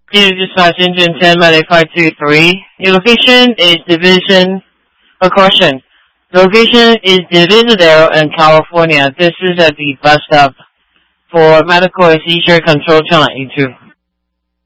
Unit Dispatch Engine 10, Medic 523. Your location is caution. The location is Divisadero in California. This is at the bus stop for medical and seizure control channel 82.